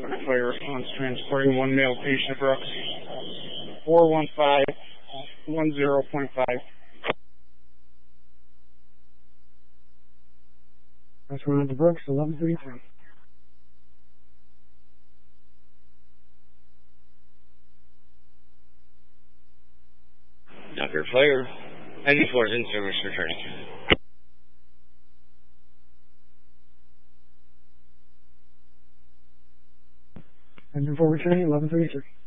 Fire response transporting one male patient, Brooks. 415-10.5. That's one to Brooks, 1133. Dr. Fire, 94 is in service returning. And before returning, 1133.